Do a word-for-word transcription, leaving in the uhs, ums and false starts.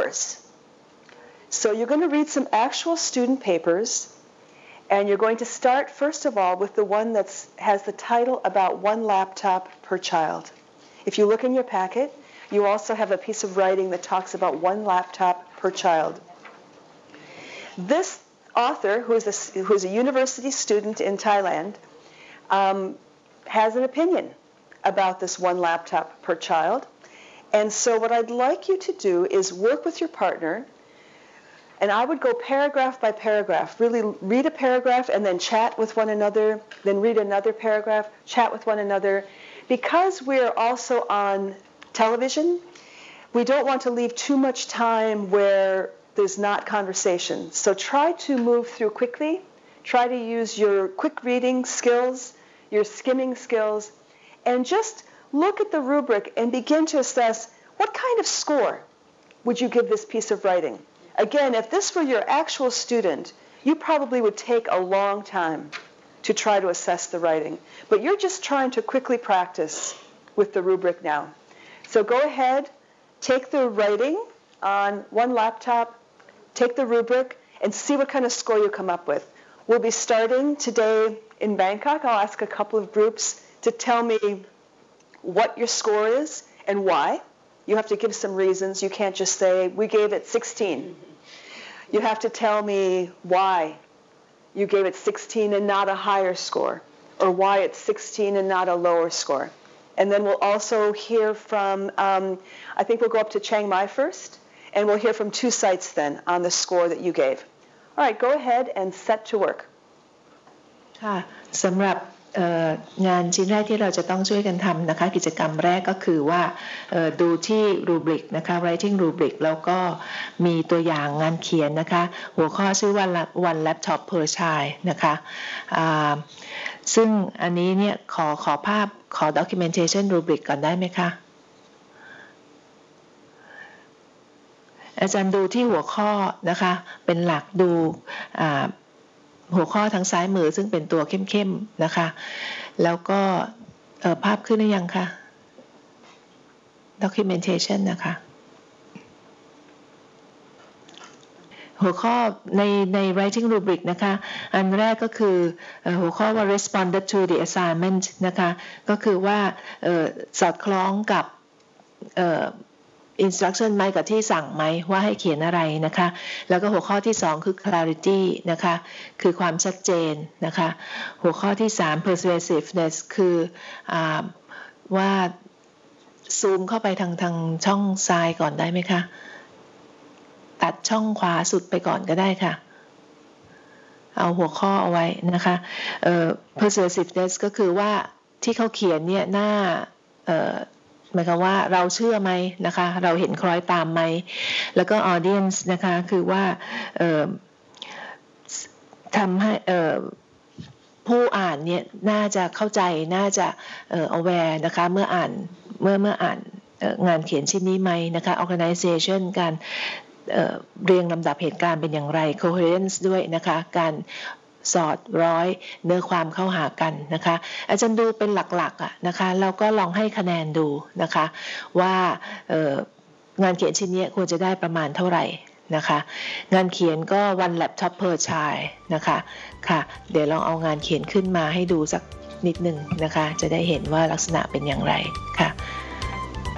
course. So you're going to read some actual student papers, and you're going to start, first of all, with the one that has the title about one laptop per child. If you look in your packet, you also have a piece of writing that talks about one laptop per child. This author, who is a, who is a university student in Thailand, um, has an opinion about this one laptop per child. And so what I'd like you to do is work with your partner, and I would go paragraph by paragraph, really read a paragraph and then chat with one another, then read another paragraph, chat with one another. Because we're also on television, we don't want to leave too much time where there's not conversation. So try to move through quickly. Try to use your quick reading skills, your skimming skills, and just look at the rubric and begin to assess what kind of score would you give this piece of writing. Again, if this were your actual student, you probably would take a long time to try to assess the writing. But you're just trying to quickly practice with the rubric now. So go ahead, take the writing on one laptop, take the rubric, and see what kind of score you come up with. We'll be starting today in Bangkok. I'll ask a couple of groups to tell me what your score is and why. You have to give some reasons. You can't just say, we gave it sixteen. You have to tell me why you gave it sixteen and not a higher score, or why it's sixteen and not a lower score. And then we'll also hear from, um, I think we'll go up to Chiang Mai first, and we'll hear from two sites then on the score that you gave. All right, go ahead and set to work. ค่ะสำหรับงานชิ้นแรกที่เราจะต้องช่วยกันทำนะคะกิจกรรมแรกก็คือว่าดูที่รูบริกนะคะ writing rubric แล้วก็มีตัวอย่างงานเขียนนะคะหัวข้อชื่อว่า one laptop per child นะคะซึ่งอันนี้เนี่ยขอขอภาพขอ documentation rubric ก่อนได้ไหมคะอาจารย์ดูที่หัวข้อนะคะเป็นหลักดูหัวข้อทางซ้ายมือซึ่งเป็นตัวเข้มๆนะคะแล้วก็ภาพขึ้นหรือยังคะ documentation นะคะหัวข้อในใน writing rubric นะคะอันแรกก็คือหัวข้อว่า responded to the assignment นะคะก็คือว่าสอดคล้องกับinstruction ไหมกับที่สั่งไหมว่าให้เขียนอะไรนะคะแล้วก็หัวข้อที่สองคือ clarity นะคะคือความชัดเจนนะคะหัวข้อที่สาม persuasiveness คือว่าซูมเข้าไปทางทางช่องซ้ายก่อนได้ไหมคะตัดช่องขวาสุดไปก่อนก็ได้ค่ะเอาหัวข้อเอาไว้นะคะ persuasiveness ก็คือว่าที่เขาเขียนเนี่ยน่าหมายความว่าเราเชื่อไหมนะคะเราเห็นคล้อยตามไหมแล้วก็ audience นะคะคือว่าทำให้ผู้อ่านเนี่ยน่าจะเข้าใจน่าจะ aware นะคะเมื่ออ่านเมื่อเมื่ออ่านงานเขียนชิ้นนี้ไหมนะคะ organization การเรียงลำดับเหตุการณ์เป็นอย่างไร coherence ด้วยนะคะการสอดร้อยเนื้อความเข้าหากันนะคะอาจารย์ดูเป็นหลักๆอ่ะนะคะแล้วก็ลองให้คะแนนดูนะคะว่างานเขียนชิ้นนี้ควรจะได้ประมาณเท่าไหร่นะคะงานเขียนก็ one laptop per child นะคะค่ะเดี๋ยวลองเอางานเขียนขึ้นมาให้ดูสักนิดหนึ่งนะคะจะได้เห็นว่าลักษณะเป็นอย่างไรค่ะ